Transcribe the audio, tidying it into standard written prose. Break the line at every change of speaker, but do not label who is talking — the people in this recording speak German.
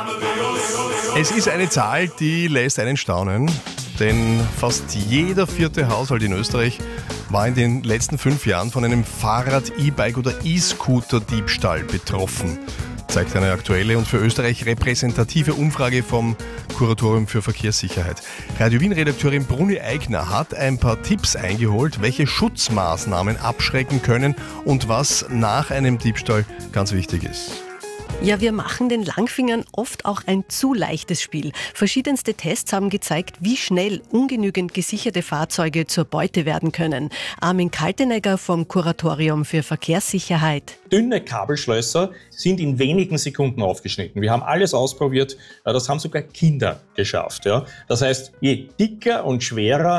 Es ist eine Zahl, die lässt einen staunen, denn fast jeder vierte Haushalt in Österreich war in den letzten 5 Jahren von einem Fahrrad-, E-Bike- oder E-Scooter-Diebstahl betroffen, zeigt eine aktuelle und für Österreich repräsentative Umfrage vom Kuratorium für Verkehrssicherheit. Radio Wien-Redakteurin Bruni Eigner hat ein paar Tipps eingeholt, welche Schutzmaßnahmen abschrecken können und was nach einem Diebstahl ganz wichtig ist.
Ja, wir machen den Langfingern oft auch ein zu leichtes Spiel. Verschiedenste Tests haben gezeigt, wie schnell ungenügend gesicherte Fahrzeuge zur Beute werden können. Armin Kaltenegger vom Kuratorium für Verkehrssicherheit.
Dünne Kabelschlösser sind in wenigen Sekunden aufgeschnitten. Wir haben alles ausprobiert, das haben sogar Kinder geschafft. Ja. Das heißt, je dicker und schwerer